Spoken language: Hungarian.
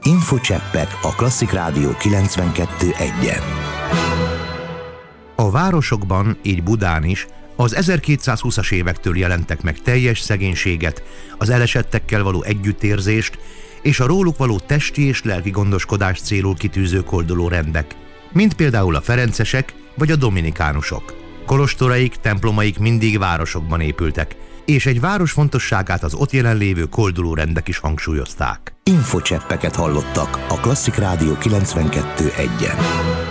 Infocseppek a Klasszik Rádió 92.1-en. A városokban, így Budán is, az 1220-as évektől jelentek meg teljes szegénységet, az elesettekkel való együttérzést és a róluk való testi és lelki gondoskodást célul kitűző kolduló rendek, mint például a ferencesek vagy a dominikánusok. Kolostoraik, templomaik mindig városokban épültek, és egy város fontosságát az ott jelenlévő kolduló rendek is hangsúlyozták. Infocseppeket hallottak a Klasszik Rádió 92.1-en.